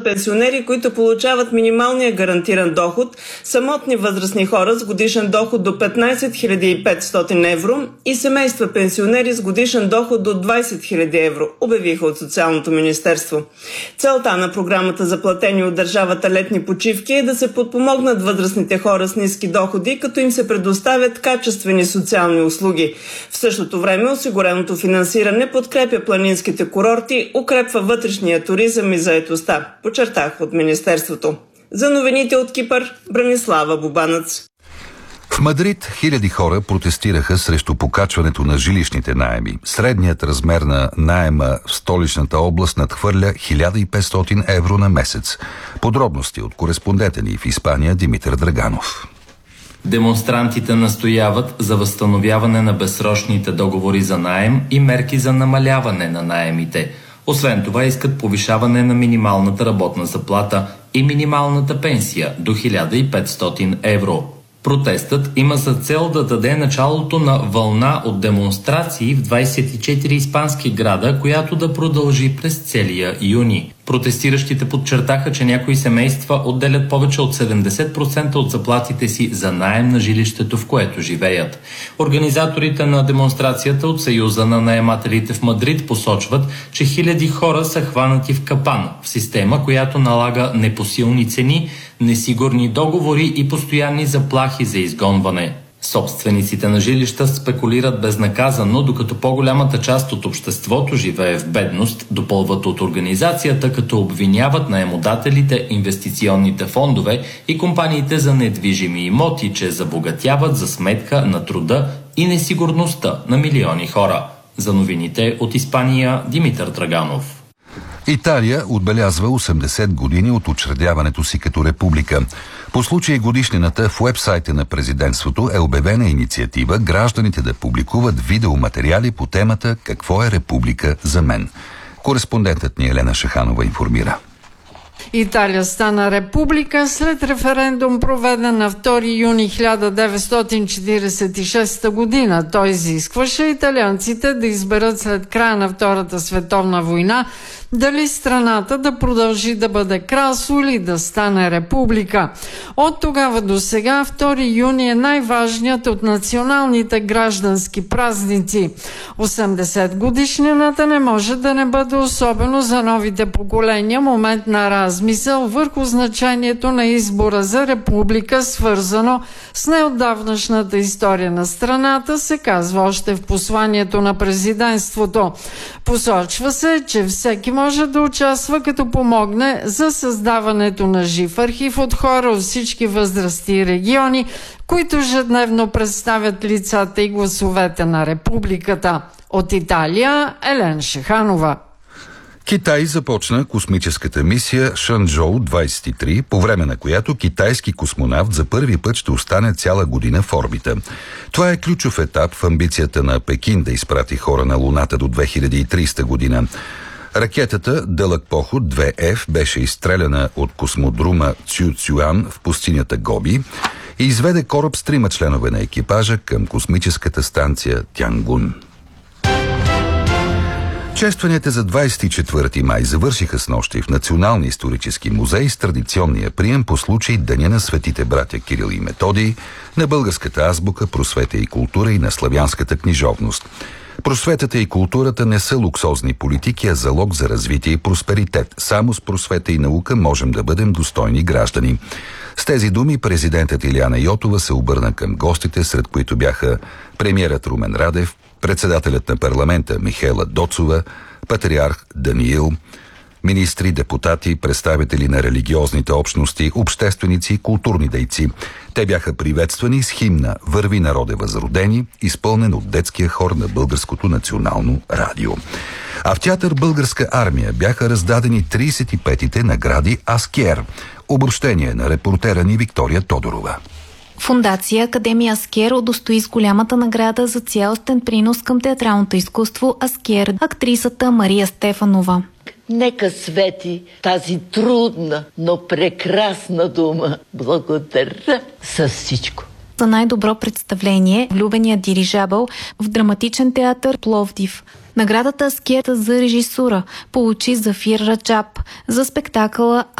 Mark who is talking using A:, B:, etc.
A: пенсионери, които получават минималния гарантиран доход, самотни възрастни хора с годишен доход до 15 500 евро и семейства пенсионери с годишен доход до 20 000 евро, обявиха от Социалното министерство. Целта на програмата за платени от държавата летни почивки е да се подпомогнат възрастните хора с ниски доходи, като им се предоставят качествени социални услуги. В същото време осигуреното финансиране подкрепя планинските курорти, укрепва вътрешния туризъм и заетостта, подчертах от министерството. За новините от Кипър, Бранислава Бубанец.
B: В Мадрид хиляди хора протестираха срещу покачването на жилищните наеми. Средният размер на наема в столичната област надхвърля 1500 евро на месец. Подробности от кореспондента ни в Испания Димитър Драганов.
C: Демонстрантите настояват за възстановяване на безсрочните договори за наем и мерки за намаляване на наемите. Освен това искат повишаване на минималната работна заплата и минималната пенсия до 1500 евро. Протестът има за цел да даде началото на вълна от демонстрации в 24 испански града, която да продължи през целия юни. Протестиращите подчертаха, че някои семейства отделят повече от 70% от заплатите си за наем на жилището, в което живеят. Организаторите на демонстрацията от Съюза на наемателите в Мадрид посочват, че хиляди хора са хванати в капан, в система, която налага непосилни цени, несигурни договори и постоянни заплахи за изгонване. Собствениците на жилища спекулират безнаказано, докато по-голямата част от обществото живее в бедност, допълват от организацията, като обвиняват наемодателите, инвестиционните фондове и компаниите за недвижими имоти, че забогатяват за сметка на труда и несигурността на милиони хора. За новините от Испания Димитър Драганов.
B: Италия отбелязва 80 години от учредяването си като република. По случай годишнината в уебсайта на президентството е обявена инициатива гражданите да публикуват видеоматериали по темата «Какво е република за мен?». Кореспондентът ни Елена Шаханова информира.
D: Италия стана република след референдум, проведен на 2 юни 1946 година. Той изискваше италианците да изберат след края на Втората световна война дали страната да продължи да бъде кралство или да стане република. От тогава до сега 2 юни е най-важният от националните граждански празници. 80 годишнината не може да не бъде особено за новите поколения момент на размисъл върху значението на избора за република, свързано с неотдавнашната история на страната, се казва още в посланието на президентството. Посочва се, че всеки може да участва, като помогне за създаването на жив архив от хора от всички възрасти и региони, които ежедневно представят лицата и гласовете на републиката. От Италия Елена Шаханова.
B: Китай започна космическата мисия Шанчжоу-23, по време на която китайски космонавт за първи път ще остане цяла година в орбита. Това е ключов етап в амбицията на Пекин да изпрати хора на Луната до 2030 година. Ракетата «Дълъг поход 2F» беше изстреляна от космодрума Цюцюан в пустинята Гоби и изведе кораб с 3 членове на екипажа към космическата станция Тянгун. Честванията за 24 май завършиха снощи в Националния исторически музей с традиционния прием по случай Деня на светите братя Кирил и Методий, на българската азбука, просвета и култура и на славянската книжовност. Просветата и културата не са луксозни политики, а залог за развитие и просперитет. Само с просвета и наука можем да бъдем достойни граждани. С тези думи президентът Илияна Йотова се обърна към гостите, сред които бяха премиерът Румен Радев, председателят на парламента Михаела Доцова, патриарх Даниил, министри, депутати, представители на религиозните общности, общественици и културни дейци. Те бяха приветствани с химна «Върви, народе възродени», изпълнен от детския хор на Българското национално радио. А в театър Българска армия бяха раздадени 35-те награди Аскер. Обобщение на репортера ни Виктория Тодорова.
E: Фондация Академия Аскер удостои с голямата награда за цялостен принос към театралното изкуство Аскер актрисата Мария Стефанова.
F: Нека свети тази трудна, но прекрасна дума. Благодаря с всичко.
E: За най-добро представление влюбеният дирижабъл в драматичен театър Пловдив. Наградата Аскер за режисура получи Зафир Раджаб за спектакъла